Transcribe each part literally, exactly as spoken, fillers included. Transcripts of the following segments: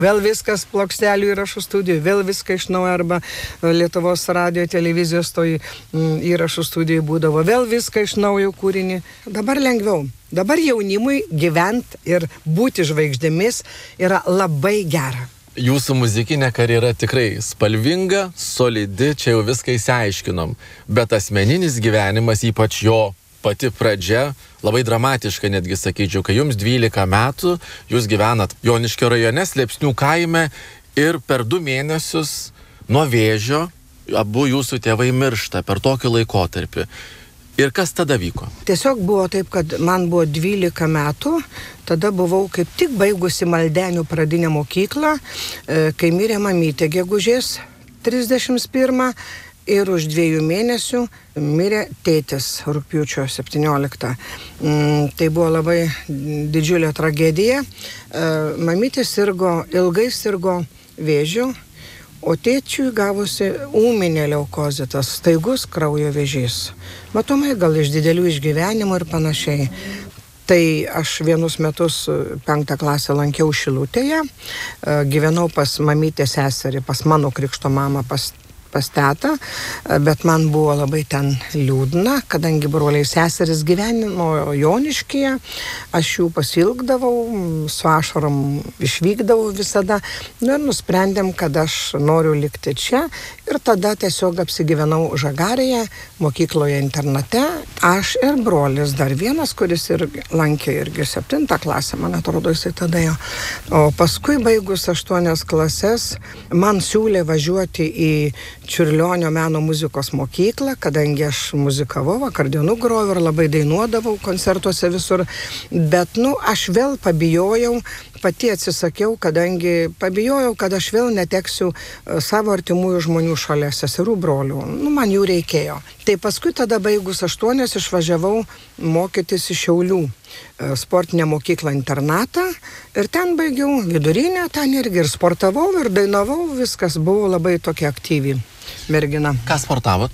Vėl viskas plokštelių įrašų studijų, vėl viską iš naujo arba Lietuvos radio televizijos toj įrašų studijų būdavo, vėl viską iš naujo kūrinį. Dabar lengviau. Dabar jaunimui gyvent ir būti žvaigždėmis yra labai gera. Jūsų muzikinė karjera tikrai spalvinga, solidi, čia jau viską įsiaiškinom. Bet asmeninis gyvenimas, ypač jo pati pradžia, labai dramatiška, netgi sakyčiau, kai jums dvylika metų, jūs gyvenat Joniškio rajone, Slėpsnių kaime ir per du mėnesius nuo vėžio abu jūsų tėvai miršta per tokį laikotarpį. Ir kas tada vyko? Tiesiog buvo taip, kad man buvo dvylika metų, tada buvau kaip tik baigusi Maldenių pradinę mokyklą, kai mirė mamytė gegužės trisdešimt pirmą. Ir už dviejų mėnesių mirė tėtis rugpjūčio septynioliktą. Mm, tai buvo labai didžiulė tragedija. E, mamytė sirgo, ilgai sirgo vėžiu, o tėčiui gavosi ūminė leukozė, tas staigus kraujo vėžys. Matomai, gal iš didelių išgyvenimų ir panašiai. Tai aš vienus metus penktą klasę lankiau Šilutėje, e, gyvenau pas mamytę seserį, pas mano krikšto mamą, pas pas tetą, bet man buvo labai ten liūdna, kadangi broliai seseris gyvenimo Joniškyje, aš jų pasilgdavau, su ašarom išvykdavau visada, nu ir nusprendėm, kad aš noriu likti čia ir tada tiesiog apsigyvenau Žagarėje, mokykloje internate, aš ir brolis dar vienas, kuris ir lankė irgi septintą klasę, man atrodo, jisai tada jo. O paskui baigus aštuonias klases, man siūlė važiuoti į Čiurlionio meno muzikos mokyklą, kadangi aš muzikavau, akordeonu grojau ir labai dainuodavau koncertuose visur, bet, nu, aš vėl pabijojau, pati atsisakiau, kadangi pabijojau, kad aš vėl neteksiu savo artimųjų žmonių šalia, seserų, brolių, nu, man jų reikėjo. Tai paskui tada baigus aštuonias išvažiavau mokytis iš Šiaulių sportinę mokyklą internatą ir ten baigiau vidurinę, ten irgi ir sportavau, ir dainavau, viskas buvo labai tokia aktyvi mergina. Ką sportavot?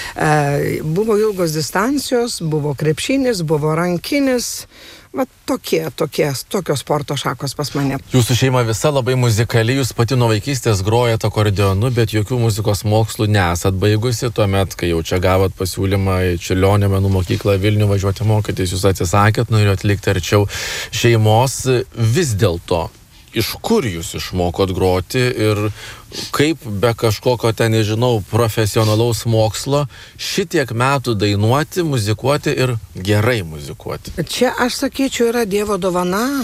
E, buvo ilgos distancijos, buvo krepšinis, buvo rankinis, va tokie, tokie, tokios sporto šakos pas mane. Jūsų šeima visa labai muzikali, jūs pati nuo vaikystės grojat akordeonu, bet jokių muzikos mokslų nesat baigusi, tuomet, kai jau čia gavot pasiūlymą į Čiurlionio menų mokyklą Vilnių važiuoti mokytis, jūs atsisakėt, norėjot likti arčiau šeimos. Vis dėlto, iš kur jūs išmokot groti ir kaip be kažkokio ten, nežinau, profesionalaus mokslo šitiek metų dainuoti, muzikuoti ir gerai muzikuoti? Čia, aš sakyčiau, yra Dievo dovana,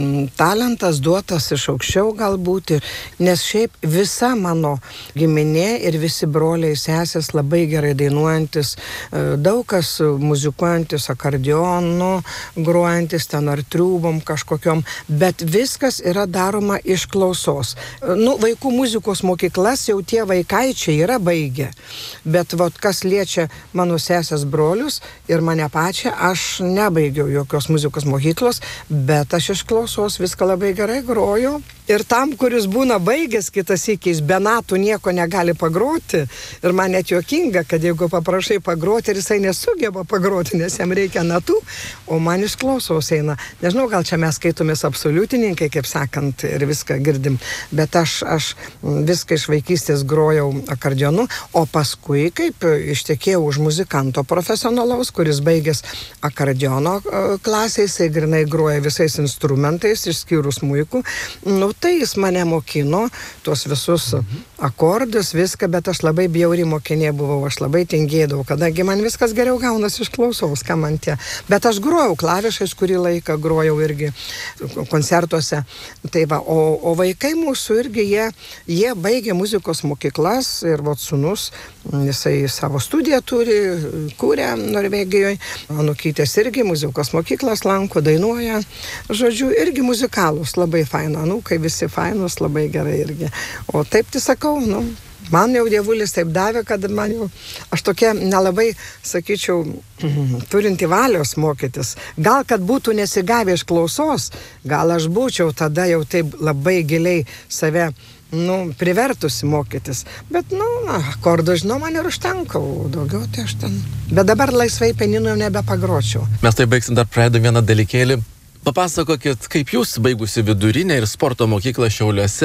talentas duotas iš aukščiau galbūt, nes šiaip visa mano giminė ir visi broliai sesės labai gerai dainuojantis, daug kas muzikuojantis akordeonu, grojantis ten ar triūbom kažkokiom, bet viskas yra daroma iš klausos. Nu, vaikų muzikos mokyklas jau tie vaikaičiai yra baigę, bet vat, kas liečia mano sesės brolius ir mane pačią, aš nebaigiau jokios muzikos mokyklos, bet aš iš klausos viską labai gerai grojau. Ir tam, kuris būna baigęs kitas įkiais, be natų nieko negali pagroti. Ir man net juokinga, kad jeigu paprašai pagroti ir jisai nesugeba pagroti, nes jam reikia natų, o man iš klausos eina. Nežinau, gal čia mes skaitomės absoliutininkai, kaip sakant, ir viską girdim. Bet aš, aš viską iš vaikystės grojau akordeonu, o paskui kaip ištekėjau už muzikanto profesionalaus, kuris baigęs akordeono klasę, jisai grinai groja visais instrumentais, išskyrus smuiku. Nu, tai jis mane mokino, tuos visus akordus, viską, bet aš labai bjauri mokinė buvau, aš labai tingėdavau, kadangi man viskas geriau gaunas iš klausaus, ką man tie. Bet aš grojau klavišais, kurį laiką grojau irgi koncertuose. Tai va, o, o vaikai mūsų irgi, jie, jie baigė muzikos mokyklas ir vot sūnus, jisai savo studiją turi, kūrė Norvegijoje, anukytės irgi muzikos mokyklas lanko, dainuoja, žodžiu, irgi muzikalus, labai faina, anūkai visi fainus, labai gerai irgi. O taip tai sakau, nu, man jau dievulis taip davė, kad man jau, aš tokia nelabai, sakyčiau, turinti valios mokytis. Gal, kad būtų nesigavę iš klausos, gal aš būčiau tada jau taip labai giliai save, nu, privertusi mokytis. Bet, nu, akordų, žinau, man ir užtenka, daugiau tai aš ten. Bet dabar laisvai pianinu jau nebepagročiau. Mes tai baigsim dar praeidom vieną dalykėlį. Papasakokit, kaip jūs baigusi vidurinę ir sporto mokyklą Šiauliuose